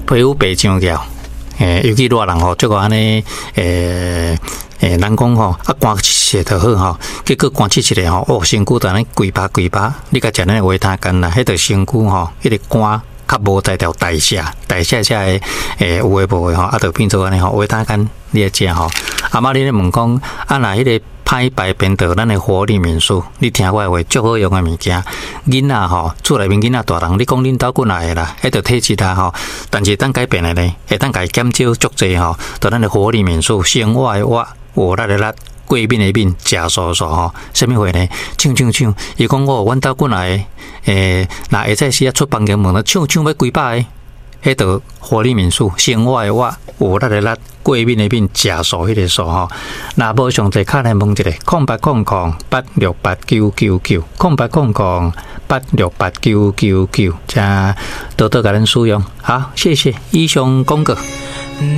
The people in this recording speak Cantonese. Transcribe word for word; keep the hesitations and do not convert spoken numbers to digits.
皮肤白上掉，诶，尤其热人吼，即个安尼，诶。诶，人讲吼，啊寒气就好吼，结果寒气起来吼，哦，身躯就安尼规巴规巴，你甲食那维他干啦，迄个身躯吼，迄个寒较无在条代谢，代谢下诶，诶有诶无诶吼，啊，就变做安尼吼，维他干你来食吼。阿妈你咧问讲，啊若迄个歹排便道，咱诶活力民宿，你听我诶话，足好用诶物件。囡仔吼，厝内面囡仔大人，你讲恁兜过来诶啦，迄着体质啦吼，但是当改变诶咧，会当家减少足济吼，到咱诶活力民宿，生活诶活。活力的力，过敏的敏，食素素吼，什么话呢？唱唱唱，伊讲我阮兜过来，诶，那下早时啊出房间门了，唱唱要几百个，迄个活力民宿，生活的活，活力的力，过敏的敏，食素迄个素吼。那无上侪卡来问一个，空八空空八六八九九九，空八空空八六八九九九，加多多甲咱使用。好，谢谢，以上广告。